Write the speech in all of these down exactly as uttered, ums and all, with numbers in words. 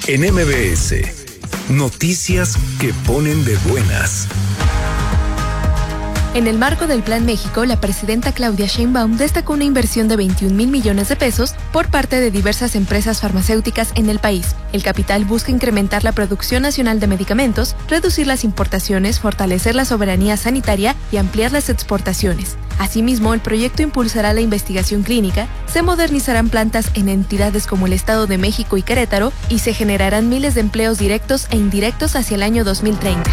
En M B S, noticias que ponen de buenas. En el marco del Plan México, la presidenta Claudia Sheinbaum destacó una inversión de veintiún mil millones de pesos por parte de diversas empresas farmacéuticas en el país. El capital busca incrementar la producción nacional de medicamentos, reducir las importaciones, fortalecer la soberanía sanitaria y ampliar las exportaciones. Asimismo, el proyecto impulsará la investigación clínica, se modernizarán plantas en entidades como el Estado de México y Querétaro y se generarán miles de empleos directos e indirectos hacia el año dos mil treinta.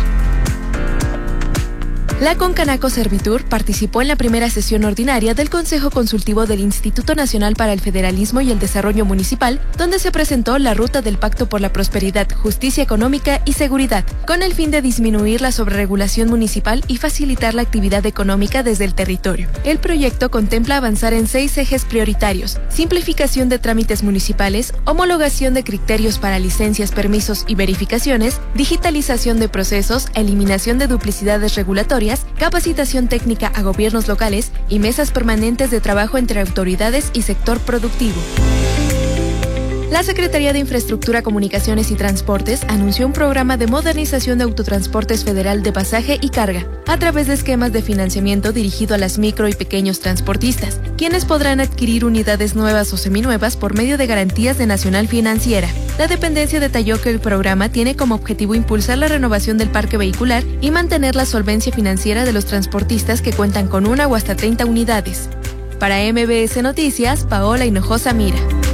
La Concanaco Servitur participó en la primera sesión ordinaria del Consejo Consultivo del Instituto Nacional para el Federalismo y el Desarrollo Municipal, donde se presentó la ruta del Pacto por la Prosperidad, Justicia Económica y Seguridad, con el fin de disminuir la sobreregulación municipal y facilitar la actividad económica desde el territorio. El proyecto contempla avanzar en seis ejes prioritarios: simplificación de trámites municipales, homologación de criterios para licencias, permisos y verificaciones, digitalización de procesos, eliminación de duplicidades regulatorias, capacitación técnica a gobiernos locales y mesas permanentes de trabajo entre autoridades y sector productivo. La Secretaría de Infraestructura, Comunicaciones y Transportes anunció un programa de modernización de autotransportes federal de pasaje y carga, a través de esquemas de financiamiento dirigido a las micro y pequeños transportistas, quienes podrán adquirir unidades nuevas o seminuevas por medio de garantías de Nacional Financiera. La dependencia detalló que el programa tiene como objetivo impulsar la renovación del parque vehicular y mantener la solvencia financiera de los transportistas que cuentan con una o hasta treinta unidades. Para M B S Noticias, Paola Hinojosa Mira.